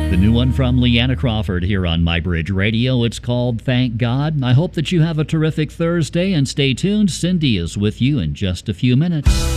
The new one from Leanna Crawford here on My Bridge Radio. It's called Thank God. I hope that you have a terrific Thursday and stay tuned. Cindy is with you in just a few minutes.